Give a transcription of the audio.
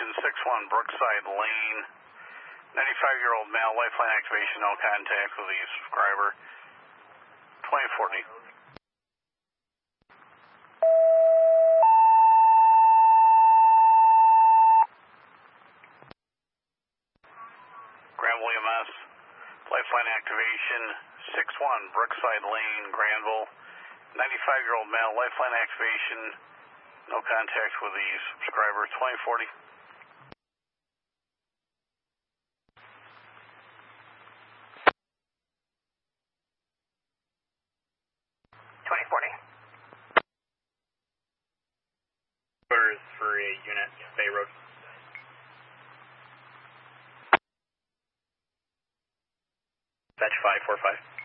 activation, 6-1 Brookside Lane. 95-year-old male, lifeline activation, no contact with the subscriber. 2040. Granville EMS, lifeline activation, 6-1 Brookside Lane, Granville. 95-year-old male, lifeline activation, no contact with the subscriber. 2040. 2040. Orders for a unit, Bay Road. Fetch 545.